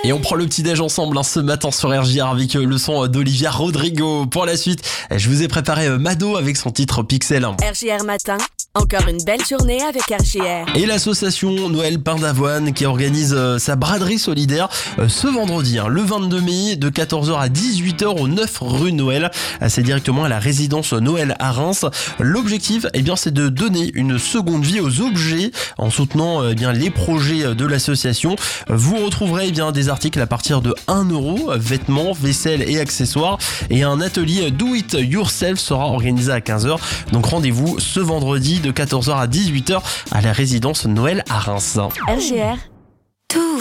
Et on prend le petit-déj ensemble ce matin sur RJR avec le son d'Olivia Rodrigo. Pour la suite, je vous ai préparé Mado avec son titre Pixel. RJR Matin, encore une belle journée avec RJR. Et l'association Noël Pain d'Avoine qui organise sa braderie solidaire ce vendredi, le 22 mai, de 14h à 18h au 9 rue Noël. C'est directement à la résidence Noël à Reims. L'objectif, c'est de donner une seconde vie aux objets en soutenant les projets de l'association. Vous retrouverez des articles à partir de 1 €, vêtements, vaisselle et accessoires. Et un atelier Do It Yourself sera organisé à 15h. Donc rendez-vous ce vendredi de 14h à 18h à la résidence Noël à Reims. RJR, tout